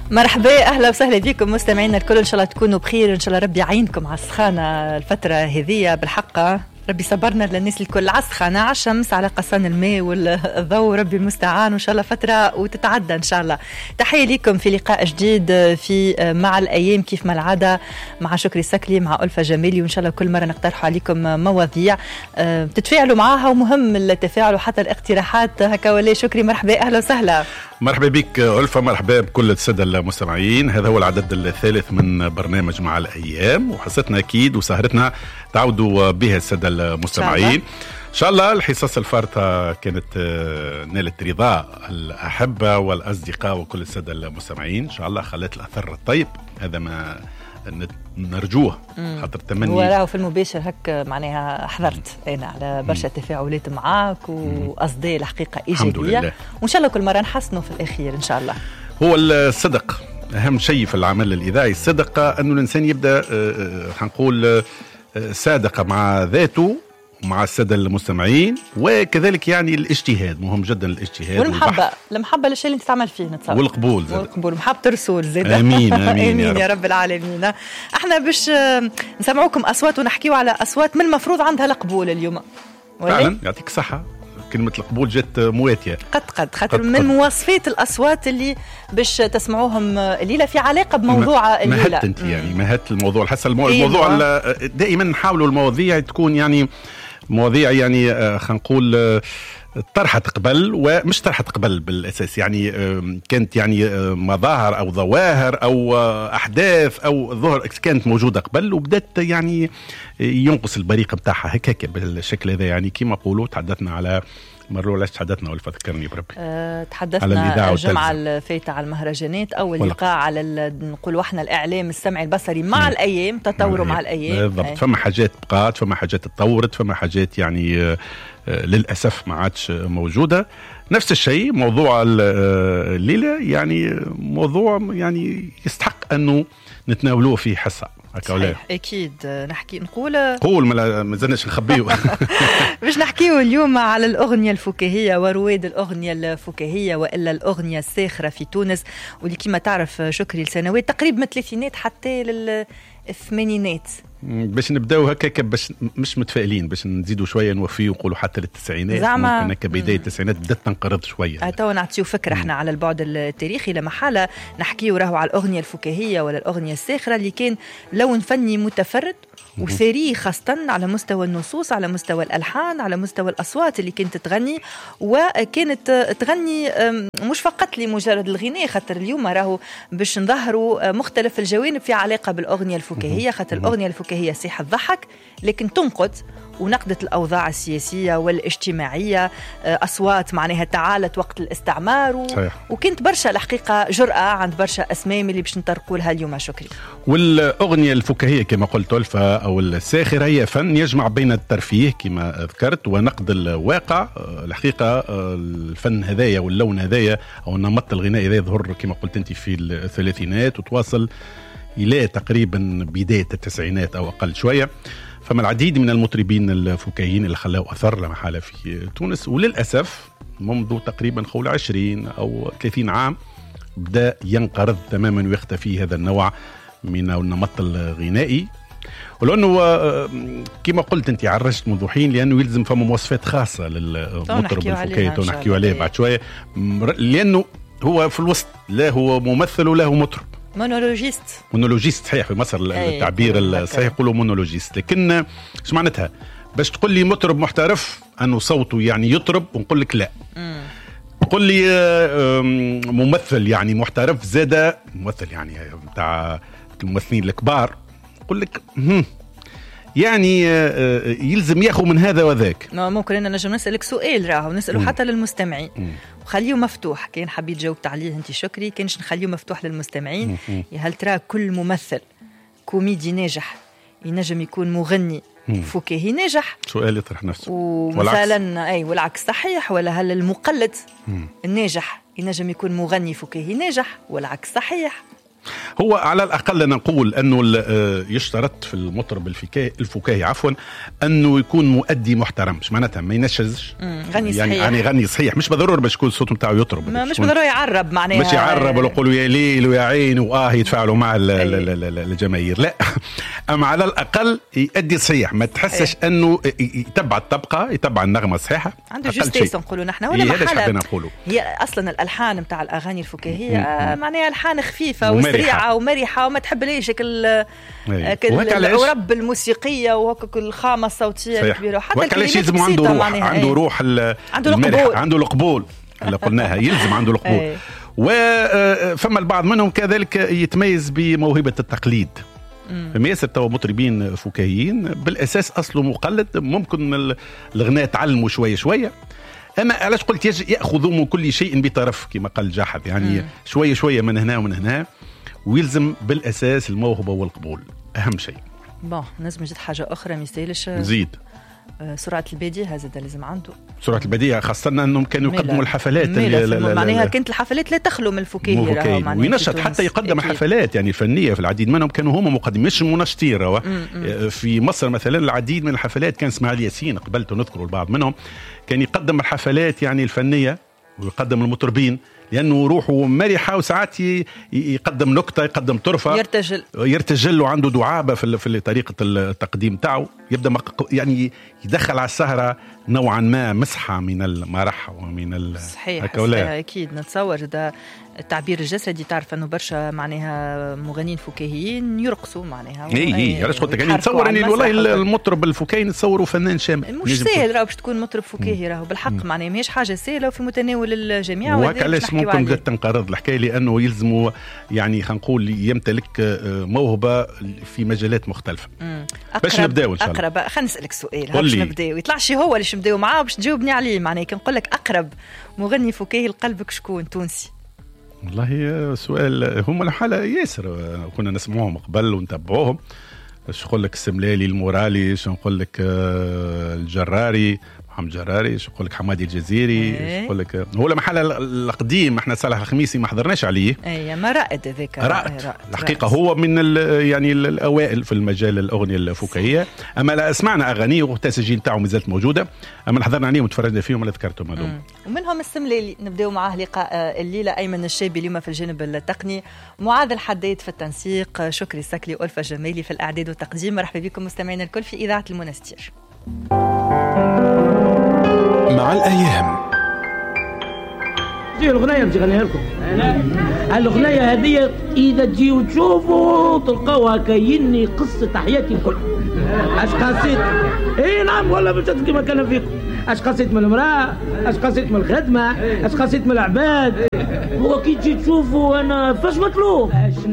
مرحبا، اهلا وسهلا بكم مستمعينا الكل. ان شاء الله تكونوا بخير، ان شاء الله ربي يعينكم على السخانه الفتره هذه. بالحق ربي صبرنا للناس الكل على السخانه، على الشمس، على قصان الماء والضوء، ربي المستعان، وان شاء الله فتره وتتعدى ان شاء الله. تحيه لكم في لقاء جديد في مع الايام كيف ما العاده، مع شكري سكلي، مع ألفة جميلي، وان شاء الله كل مره نقترح عليكم مواضيع تتفاعلوا معها، ومهم التفاعل وحتى الاقتراحات هكا. ولا شكري مرحبا، اهلا وسهلا. مرحبا بك ألفة، مرحبا بكل السادة المستمعين. هذا هو العدد الثالث من برنامج مع الأيام، وحصتنا أكيد وسهرتنا تعودوا بها السادة المستمعين إن شاء الله. الحصص الفارطة كانت نالت رضاء الأحبة والأصدقاء وكل السادة المستمعين إن شاء الله، خلت الأثر الطيب، هذا ما نرجوه. خاطر تمني وراه في المباشر هكا معناها حضرت انا على برشا تفاعلات معاك واصداء الحقيقه ايجابيه، وان شاء الله كل مره نحسنوا في الاخير ان شاء الله. هو الصدق اهم شيء في العمل الاذاعي، الصدق انه الانسان يبدا هنقول صادق مع ذاته مع السادة المستمعين، وكذلك يعني الاجتهاد مهم جدا، الاجتهاد والمحبة، المحبة للشيء اللي تعمل فيه نتصور، والقبول محبة الرسول زاد. آمين آمين يا رب العالمين. احنا باش نسمعوكم أصوات ونحكيو على أصوات من المفروض عندها القبول اليوم. فعلا يعطيك صحة، كلمة القبول جت مواتية خاطر من مواصفات الأصوات اللي باش تسمعوهم الليلة في علاقة بموضوع الليلة. مهت انت يعني مهت الموضوع، حسب الموضوع دائما نحاولوا المواضيع تكون يعني مواضيع يعني خلينا نقول طرحة قبل ومش طرحة قبل بالأساس، يعني كانت يعني مظاهر أو ظواهر أو أحداث أو ظهر كانت موجودة قبل وبدأت يعني ينقص البريق بتاعها هيك بالشكل هذا. يعني كما قولوا تحدثنا على مرة ولا تحدثنا ولا فذكرني بربي تحدثنا الجمعة الفايتة على المهرجانات، أول لقاء على نقولوا احنا الإعلام السمعي البصري مع الأيام، تطوروا مع الأيام بالضبط. فما حاجات بقات، فما حاجات تطورت، فما حاجات يعني للأسف ما عادش موجودة. نفس الشيء موضوع الليلة، يعني موضوع يعني يستحق أنه نتناولوه في حصة صحيح. أكيد نحكي قول ما زلناش نخبيه. باش نحكيه اليوم على الأغنية الفكاهية ورواد الأغنية الفكاهية وإلا الأغنية الساخرة في تونس، واللي كما تعرف شكري لسنوات تقريبا من الثلاثينات حتى للثمانينات. باش نبداو هكاك، باش مش متفائلين، باش نزيدوا شويه نوفيه ونقولوا حتى للتسعينات، ممكن هكا بدايه التسعينات بدات تنقرض شويه. تو نعطيو فكره احنا على البعد التاريخي، لما حاله نحكيو راهو على الاغنيه الفكاهيه ولا الاغنيه الساخره، اللي كان لون فني متفرد وثري، خاصة على مستوى النصوص، على مستوى الألحان، على مستوى الأصوات اللي كانت تغني، وكانت تغني مش فقط لمجرد الغناء. خاطر اليوم راهو باش نظهروا مختلف الجوانب في علاقة بالأغنية الفكاهية، خاطر الأغنية الفكاهية صحيح تضحك لكن تنقد ونقدت الأوضاع السياسية والاجتماعية، أصوات معناها تعالت وقت الاستعمار وكانت برشا الحقيقة جرأة عند برشا أسمام اللي باش نطرقوا لها اليوم شكري. والأغنية الفكاهية كما قلت ألفة أو الساخرة هي فن يجمع بين الترفيه كما ذكرت ونقد الواقع. الحقيقة الفن هذايا واللون هذايا أو النمط الغنائي هذا يظهر كما قلت أنت في الثلاثينات وتواصل إلى تقريبا بداية التسعينات أو أقل شوية. فما العديد من المطربين الفكاهيين اللي خلاوا أثر لا محالة في تونس، وللأسف منذ تقريبا حول 20 أو 30 عام بدأ ينقرض تماما ويختفي هذا النوع من النمط الغنائي. ولأنه كما قلت أنت عرجت منذ حين، لأنه يلزم فما مواصفات خاصة للمطرب الفكاهي ونحكي عليه بعد شوية، لأنه هو في الوسط لا هو ممثل ولا هو مطرب، مونولوجيست صحيح في مصر التعبير الصحيح يقولوا مونولوجيست. لكن ايش معناتها؟ باش تقول لي مطرب محترف انه صوته يعني يطرب ونقول لك لا. تقول لي ممثل يعني محترف زاد ممثل يعني بتاع الممثلين الكبار، نقول لك يعني يلزم ياخذ من هذا وذاك. ممكن أن نجم نسألك سؤال راهو نسأله حتى للمستمعين وخليه مفتوح. كان حبيت جاوبت عليه أنت شكري، كانش نخليه مفتوح للمستمعين. هل ترى كل ممثل كوميدي ناجح ينجم يكون مغني فكاهي ناجح؟ سؤال يطرح نفسه. ومثلا والعكس صحيح؟ ولا هل المقلد الناجح ينجم يكون مغني فكاهي ناجح والعكس صحيح؟ هو على الأقل نقول أنه يشترط في المطرب الفكاهي عفوا أنه يكون مؤدي محترم، مش معناتها ما ينشزش غني صحيح، يعني غني صحيح، مش بالضرورة باش يكون الصوت نتاعو يطرب، مش بالضرورة يعرب معناها، مش يعرب ولا يقولوا يا ليل ويا عين يتفاعلوا مع الجماهير، لا أما على الأقل يؤدي صحيح، ما تحسش أنه يتبع الطبقة، يتبع النغمة الصحيحة، عنده جستيس نقولوا نحن. ولا محالة هي أصلا الألحان متاع الأغاني الفكاهية معناها ألحان خفيفة وسريعة ومرحة وما تحب ليش الرب الموسيقية وهكذا الخامة الصوتية الكبيرة، وحتى الكلمات يلزم عنده روح عنده القبول اللي قلناها، يلزم عنده القبول. وفما البعض منهم كذلك يتميز بموهبة التقليد. فما ياسر توا مطربين فكاهيين بالأساس أصله مقلد، ممكن الغناء تعلموا شوية، أما علاش قلت يأخذوا من كل شيء بطرف كما قال جاحظ، يعني شوية من هنا ومن هنا، ويلزم بالأساس الموهبة والقبول أهم شيء. نجم نزيد حاجة أخرى مثالش نزيد سرعة البديهة، هذا لازم عنده سرعة البديهة، خاصة أنهم كانوا يقدموا الحفلات معناها كانت الحفلات لا تخلو من الفكاهي، وينشط حتى يقدم الحفلات يعني الفنية في العديد منهم كانوا هم مقدمين مش منشطين. في مصر مثلا العديد من الحفلات كان اسماعيل ياسين قبلت نذكر البعض منهم كان يقدم الحفلات يعني الفنية ويقدم المطربين، لأنه روحه مرحة وساعات يقدم نكتة، يقدم طرفة، يرتجل وعنده دعابة في طريقة التقديم تاعه، يبدأ يعني يدخل على السهرة نوعا ما مسحة من المرح ومن صحيح أكيد نتصور ده التعبير الجسدي. تعرف أنه برشا معناها مغنين فكاهيين يرقصوا معناها علاش قلت يعني نتصور أن والله المطرب الفكاهي نتصوره فنان شامل، مش سهل راهو باش تكون مطرب فكاهي، راهو بالحق معناها ماهيش حاجة سهلة وفي متناول الجميع. وعلاش ممكن بدأت تنقرض الحكاية لأنه يلزموا يعني خلينا نقول يمتلك موهبة في مجالات مختلفة. باش نبداو إن شاء الله. أقرب خلينا نسألك سؤال باش نبداو يطلعش هو اللي نبداو معاه باش تجاوبني عليه، معناها كان نقول لك أقرب مغني فكاهي لقلبك شكون تونسي؟ والله سؤال هم الحالة ياسر كنا نسمعوهم قبل ونتبعوهم، باش نقول لك السملالي المورالي، باش نقول لك الجراري محمد جراري، باش نقول لك حمادي الجزيري، باش نقول لك هو المحل القديم احنا صالح الخميسي ما حضرناش عليه، ما رائد هذاك رائد الحقيقه هو من يعني الاوائل في المجال الاغنيه الفكاهيه، اما لا سمعنا اغانيه والتسجيل تاعو مازالت موجوده، اما حضرنا عليهم وتفرجنا فيهم ولا ذكرتهم هذوم. ومنهم السملالي نبداو معاه لقاء الليله، ايمن الشابي اليوم في الجانب التقني، معاذ الحداد في التنسيق، شكري السكلي والفا جمالي في الاعداد والتقديم. مرحبا بكم مستمعينا الكل في اذاعه المنستير. مع الأيام دي الأغنية بتغنيها لكم. الأغنية هذه إذا تجيوا تشوفوا تلقوها كيني قصة حياتي الكل. أش قصيت؟ إيه نعم والله مش كما كان فيكم. أش قصيت من المرأة، أش قصيت من الخدمة، أش قصيت من العباد. هو كي تجي تشوفوا أنا فاش مطلوب.